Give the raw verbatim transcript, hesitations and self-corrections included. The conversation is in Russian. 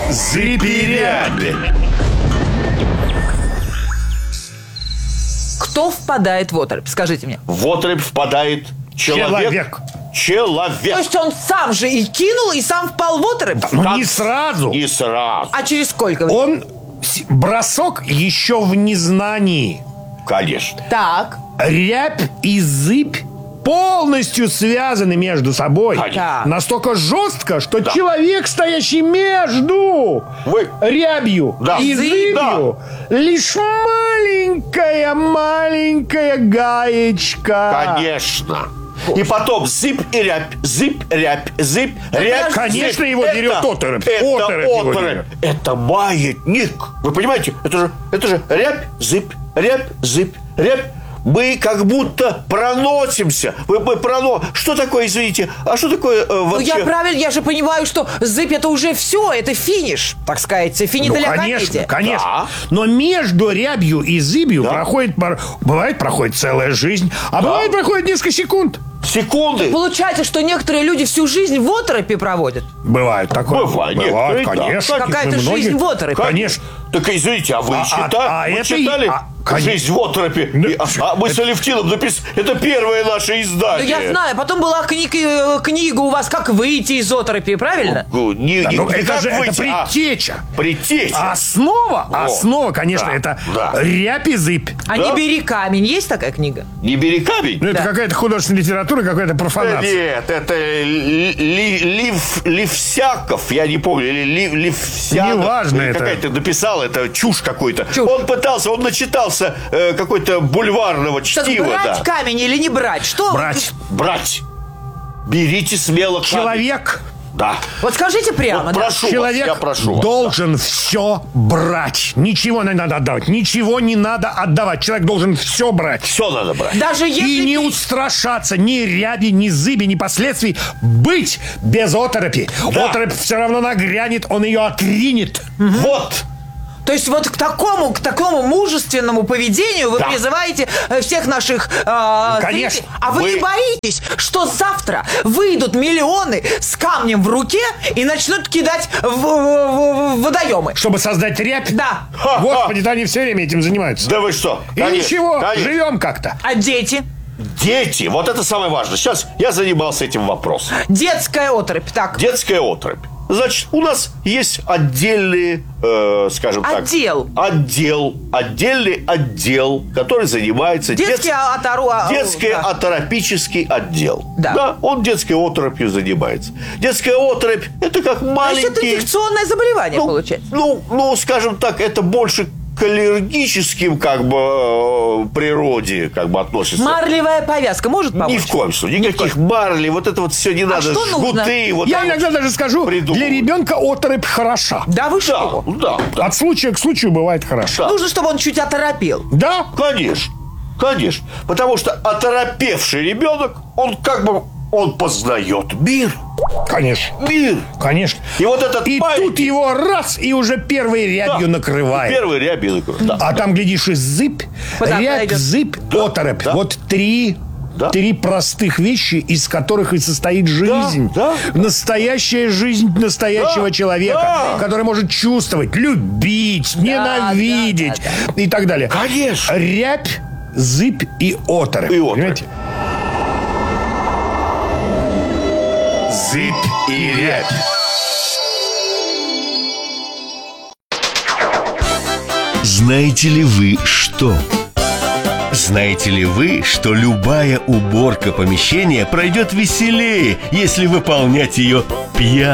Зыпи-ряпи. Кто впадает в оторопь? Скажите мне. В оторопь впадает человек. Человек. Человек. То есть он сам же и кинул, и сам впал в оторопь? Ну, Как- не сразу. Не сразу. А через сколько? Он с- бросок еще в незнании. Конечно. Так. Рябь и зыбь полностью связаны между собой. Конечно. Настолько жестко, что Да. человек, стоящий между Вы- рябью Да. и Зыбь. зыбью, лишь маленькая-маленькая гаечка. Конечно. И потом зыбь и рябь, зыбь, рябь, зыбь, рябь. Конечно, зыбь. его Это- берет оторопь. Это Оторопь его оторопь. берет. Это маятник. Вы понимаете? Это же, это же рябь, зыбь, рябь, зыбь, рябь. Мы как будто проносимся. Мы, мы проно... Что такое, извините? А что такое э, Ну, вообще? я правильно, я же понимаю, что зыбь это уже все, это финиш, так сказать, финита Ну, ля конечно, комедия. конечно. Да. Но между рябью и зыбью Да. проходит, пар- бывает, проходит целая жизнь, а бывает, проходит несколько секунд. Секунды. Получается, что некоторые люди всю жизнь в оторопи проводят. Бывает такое. Бывает, Бывает, некоторые, да. конечно. Какая-то Многие- жизнь в оторопи. Конечно. Так, извините, а вы, А- чита- а- а вы это и- читали а, конечно. «Жизнь в оторопи»? Ну, И- а, а мы с Алевтином написали. Это первое наше Ну, издание. я знаю, потом была книга, э, книга у вас «Как выйти из оторопи», правильно? Ну, не, Да, не- ну, не это как же это выйти, а предтеча. предтеча. Основа, Вот. основа, конечно, Да, это да. рябь и зыбь. А Да? не бери камень, есть такая книга? Не бери камень. Ну, это Да. какая-то художественная литература, какая-то Э, профанация. Нет, это ли, ли- Лив, Ливсяков, я не помню, или Лив, Ливсянов. Неважно или это. Какая-то написал, это чушь какой-то. Чушь. Он пытался, он начитался э, какой-то бульварного Так чтива. брать Да. камень или не брать? Что? Брать. Брать. Берите смело камень. Человек, Да. Вот скажите прямо, Вот да. прошу вас, человек я прошу вас. должен все брать. Ничего не надо отдавать. Ничего не надо отдавать. Человек должен все брать. Все надо брать. Даже если... И не устрашаться ни ряби, ни зыби, ни последствий. Быть без оторопи. Да. Оторопь все равно нагрянет, он ее отринет. Вот. То есть вот к такому, к такому мужественному поведению вы Да. призываете э, всех наших э, Конечно. зрителей. А вы, Вы- не боитесь, что завтра выйдут миллионы с камнем в руке и начнут кидать в, в- в- в водоемы? Чтобы создать рябь. Да. Господи, да они все время этим занимаются. Да вы что? И Конечно, ничего, конечно. живем как-то. А дети? Дети, вот это самое важное. Сейчас я занимался этим вопросом. Детская оторопь. Так, Детская оторопь. Значит, у нас есть отдельный, э, скажем Отдел. так... Отдел. Отдельный отдел, который занимается... детский дет- отору... а, Детский да. аторопический отдел. Да. Он детской оторопью занимается. Детская оторопь – это как То есть маленький... это инфекционное заболевание, ну, получается. Ну, ну, скажем так, это больше к аллергическим, как бы, э, природе, как бы, относится. Марлевая повязка может помочь? Ни в коем случае. Никаких марлей, вот это вот все не надо. что нужно? Жгуты, вот Я это иногда вот даже скажу, придумывают. для ребенка оторопь хороша. Да вы Да, что? да, да. От случая к случаю бывает хорошо. Да. Нужно, чтобы он чуть оторопел. Да? Конечно, конечно. Потому что оторопевший ребенок, он как бы, он познает мир. Конечно. Мир. Конечно. И вот этот И маленький- тут его раз, и уже первой рябью Да. накрывает. Первый рябью накрывает. Да. А там, глядишь, и зыбь, Куда рябь, идет? зыбь, оторопь. да. Вот три, Да. три простых вещи, из которых и состоит жизнь. да. Настоящая жизнь настоящего Да, человека, да. который может чувствовать, любить, ненавидеть да, и так далее. Конечно. Рябь, зыбь и оторопь. И оторопь. Понимаете? Зыбь и рябь. Знаете ли вы что? Знаете ли вы, что любая уборка помещения пройдет веселее, если выполнять ее пьяным?